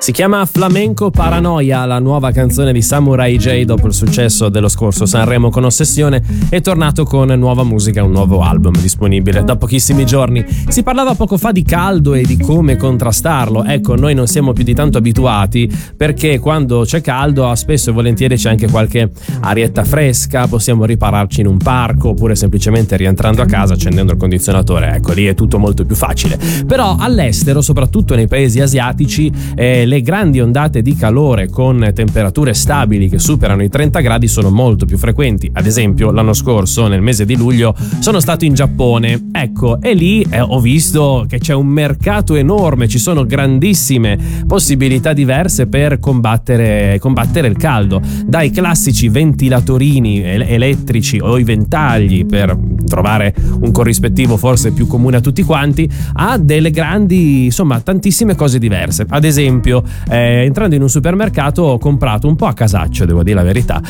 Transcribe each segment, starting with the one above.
Si chiama Flamenco Paranoia, la nuova canzone di Samurai J dopo il successo dello scorso Sanremo con Ossessione. È tornato con nuova musica, un nuovo album disponibile da pochissimi giorni. Si parlava poco fa di caldo e di come contrastarlo. Ecco, noi non siamo più di tanto abituati, perché quando c'è caldo spesso e volentieri c'è anche qualche arietta fresca, possiamo ripararci in un parco oppure semplicemente rientrando a casa accendendo il condizionatore. Ecco, lì è tutto molto più facile. Però all'estero, soprattutto nei paesi asiatici, le grandi ondate di calore con temperature stabili che superano i 30 gradi sono molto più frequenti. Ad esempio, l'anno scorso, nel mese di luglio, sono stato in Giappone. Ecco, e lì ho visto che c'è un mercato enorme, ci sono grandissime possibilità diverse per combattere il caldo. Dai classici ventilatorini elettrici o i ventagli, per trovare un corrispettivo forse più comune a tutti quanti, a delle grandi, insomma, tantissime cose diverse. Ad esempio, entrando in un supermercato ho comprato un po' a casaccio, devo dire la verità,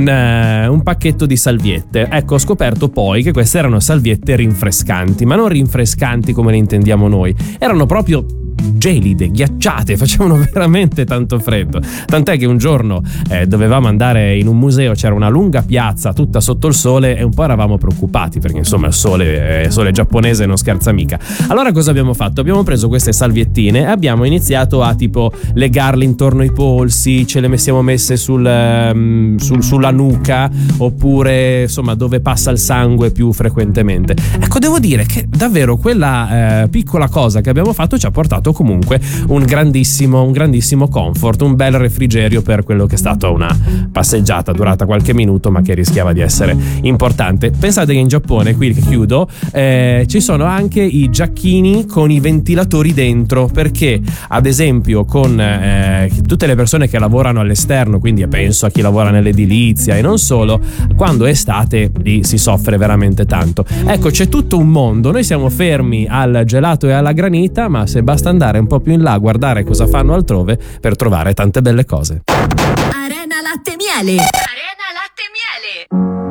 un pacchetto di salviette. Ecco, ho scoperto poi che queste erano salviette rinfrescanti, ma non rinfrescanti come le intendiamo noi, erano proprio gelide, ghiacciate, facevano veramente tanto freddo, tant'è che un giorno dovevamo andare in un museo, c'era una lunga piazza tutta sotto il sole e un po' eravamo preoccupati, perché insomma il sole giapponese non scherza mica. Allora cosa abbiamo fatto? Abbiamo preso queste salviettine e abbiamo iniziato a tipo legarle intorno ai polsi, ce le siamo messe sulla nuca, oppure insomma dove passa il sangue più frequentemente. Ecco, devo dire che davvero quella piccola cosa che abbiamo fatto ci ha portato comunque un grandissimo comfort, un bel refrigerio per quello che è stata una passeggiata durata qualche minuto ma che rischiava di essere importante. Pensate che in Giappone, qui che chiudo, ci sono anche i giacchini con i ventilatori dentro, perché ad esempio con tutte le persone che lavorano all'esterno, quindi penso a chi lavora nell'edilizia e non solo, quando è estate lì si soffre veramente tanto. Ecco, c'è tutto un mondo, noi siamo fermi al gelato e alla granita, ma se basta andare un po' più in là a guardare cosa fanno altrove per trovare tante belle cose. Arena Latte Miele. Arena Latte Miele.